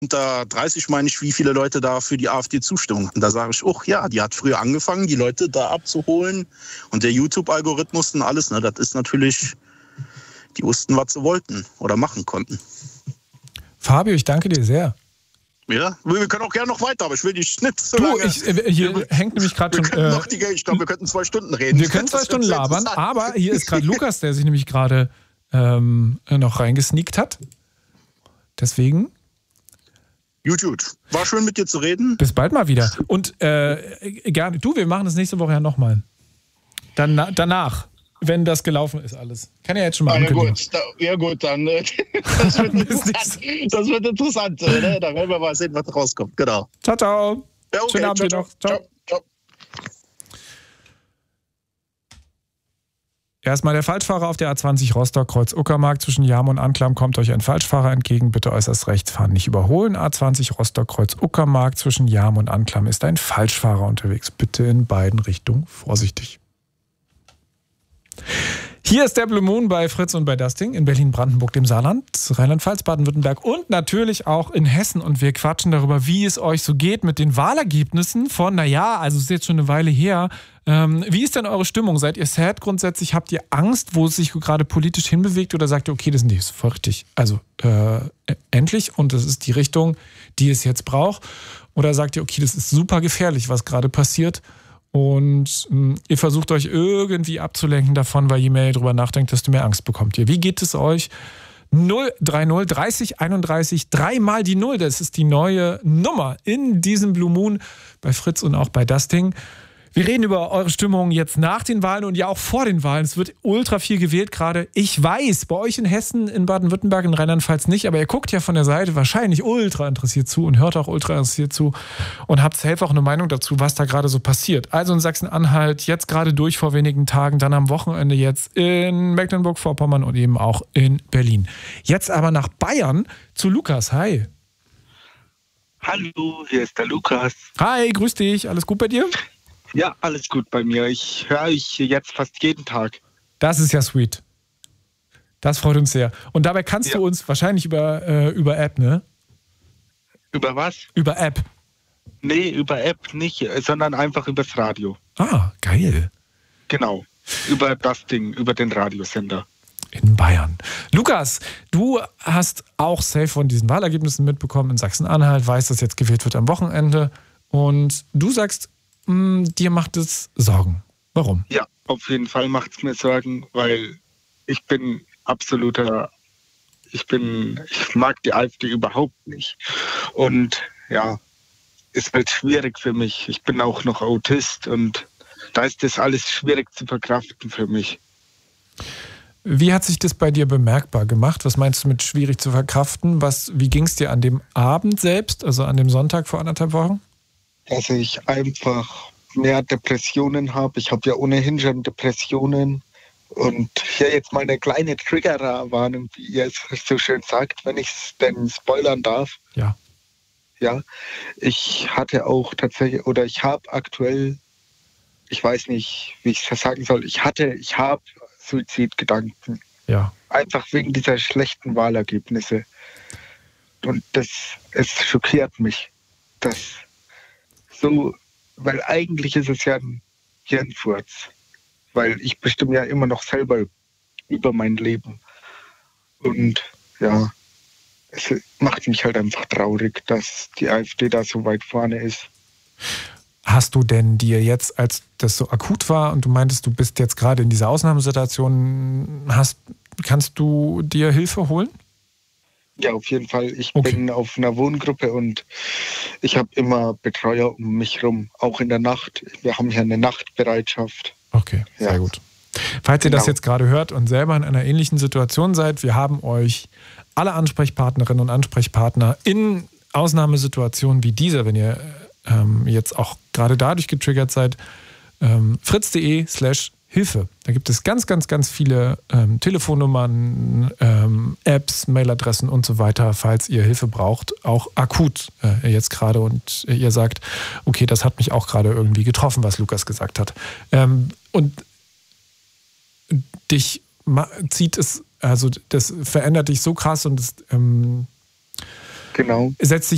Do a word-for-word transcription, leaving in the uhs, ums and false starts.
unter dreißig meine ich, wie viele Leute da für die AfD zustimmen. Und da sage ich auch, ja, die hat früher angefangen, die Leute da abzuholen. Und der YouTube-Algorithmus und alles, ne, das ist natürlich, die wussten, was sie wollten oder machen konnten. Fabio, ich danke dir sehr. Ja, wir können auch gerne noch weiter, aber ich will die Schnitt so du, lange. Ich, äh, hier wir, hängt nämlich gerade schon... Äh, noch die, ich glaube, wir könnten zwei Stunden reden. Wir können zwei Stunden labern, aber hier ist gerade Lukas, der sich nämlich gerade ähm, noch reingesneakt hat. Deswegen... Gut, gut. War schön mit dir zu reden. Bis bald mal wieder. Und äh, gerne, du, wir machen das nächste Woche ja nochmal. Dann, danach, wenn das gelaufen ist alles. Kann ja jetzt schon mal ah, ja, ankündigen. gut. Da, ja gut, dann äh, das wird interessant. Das wird interessant. Ne? Da werden wir mal sehen, was rauskommt. Genau. Ciao, ciao. Ja, okay. Schönen Abend ciao, dir noch. Ciao. Ciao. ciao. Erstmal der Falschfahrer auf der A zwanzig Rostock, Kreuz Uckermark. Zwischen Jam und Anklam kommt euch ein Falschfahrer entgegen. Bitte äußerst rechts fahren, nicht überholen. A zwanzig Rostock, Kreuz Uckermark. Zwischen Jam und Anklam ist ein Falschfahrer unterwegs. Bitte in beiden Richtungen vorsichtig. Hier ist der Blue Moon bei Fritz und bei Dusting in Berlin, Brandenburg, dem Saarland, Rheinland-Pfalz, Baden-Württemberg und natürlich auch in Hessen. Und wir quatschen darüber, wie es euch so geht mit den Wahlergebnissen von, naja, also es ist jetzt schon eine Weile her. Ähm, wie ist denn eure Stimmung? Seid ihr sad grundsätzlich? Habt ihr Angst, wo es sich gerade politisch hinbewegt? Oder sagt ihr, okay, das ist voll richtig, also äh, endlich und das ist die Richtung, die es jetzt braucht? Oder sagt ihr, okay, das ist super gefährlich, was gerade passiert? Und mh, ihr versucht euch irgendwie abzulenken davon, weil je mehr ihr drüber nachdenkt, desto mehr Angst bekommt ihr. Wie geht es euch? null drei null dreißig einunddreißig, dreimal die Null, das ist die neue Nummer in diesem Blue Moon bei Fritz und auch bei Dusting. Wir reden über eure Stimmung jetzt nach den Wahlen und ja auch vor den Wahlen. Es wird ultra viel gewählt gerade. Ich weiß, bei euch in Hessen, in Baden-Württemberg, in Rheinland-Pfalz nicht, aber ihr guckt ja von der Seite wahrscheinlich ultra interessiert zu und hört auch ultra interessiert zu und habt selbst auch eine Meinung dazu, was da gerade so passiert. Also in Sachsen-Anhalt, jetzt gerade durch vor wenigen Tagen, dann am Wochenende jetzt in Mecklenburg-Vorpommern und eben auch in Berlin. Jetzt aber nach Bayern zu Lukas. Hi. Hallo, hier ist der Lukas. Hi, grüß dich. Alles gut bei dir? Ja, alles gut bei mir. Ich höre euch jetzt fast jeden Tag. Das ist ja sweet. Das freut uns sehr. Und dabei kannst ja. du uns wahrscheinlich über, äh, über App, ne? Über was? Über App. Nee, über App nicht, sondern einfach übers Radio. Ah, geil. Genau. Über das Ding, über den Radiosender. In Bayern. Lukas, du hast auch safe von diesen Wahlergebnissen mitbekommen in Sachsen-Anhalt, weißt, dass jetzt gewählt wird am Wochenende. Und du sagst, mh, dir macht es Sorgen. Warum? Ja, auf jeden Fall macht es mir Sorgen, weil ich bin absoluter, ich bin, ich mag die AfD überhaupt nicht. Und ja, ist halt schwierig für mich. Ich bin auch noch Autist und da ist das alles schwierig zu verkraften für mich. Wie hat sich das bei dir bemerkbar gemacht? Was meinst du mit schwierig zu verkraften? Was, wie ging es dir an dem Abend selbst, also an dem Sonntag vor anderthalb Wochen? Dass ich einfach mehr Depressionen habe. Ich habe ja ohnehin schon Depressionen. Und hier jetzt mal eine kleine Triggerwarnung, wie ihr es so schön sagt, wenn ich es denn spoilern darf. Ja. Ja, ich hatte auch tatsächlich, oder ich habe aktuell, ich weiß nicht, wie ich es sagen soll, ich hatte, ich habe Suizidgedanken. Ja. Einfach wegen dieser schlechten Wahlergebnisse. Und das, es schockiert mich. Das so, weil eigentlich ist es ja ein Hirnfurz. Weil ich bestimme ja immer noch selber über mein Leben. Und ja, es macht mich halt einfach traurig, dass die AfD da so weit vorne ist. Hast du denn dir jetzt, als das so akut war und du meintest, du bist jetzt gerade in dieser Ausnahmesituation, hast, kannst du dir Hilfe holen? Ja, auf jeden Fall. Ich okay. bin auf einer Wohngruppe und ich habe immer Betreuer um mich rum, auch in der Nacht. Wir haben hier eine Nachtbereitschaft. Okay, sehr ja. gut. Falls ihr genau. das jetzt gerade hört und selber in einer ähnlichen Situation seid, wir haben euch alle Ansprechpartnerinnen und Ansprechpartner in Ausnahmesituationen wie dieser, wenn ihr ähm, jetzt auch gerade dadurch getriggert seid, ähm, fritz.de slash Hilfe. Da gibt es ganz, ganz, ganz viele ähm, Telefonnummern, ähm, Apps, Mailadressen und so weiter, falls ihr Hilfe braucht, auch akut äh, jetzt gerade und äh, ihr sagt, okay, das hat mich auch gerade irgendwie getroffen, was Lukas gesagt hat. Ähm, und dich zieht es, also das verändert dich so krass und es ähm, genau. setzt dich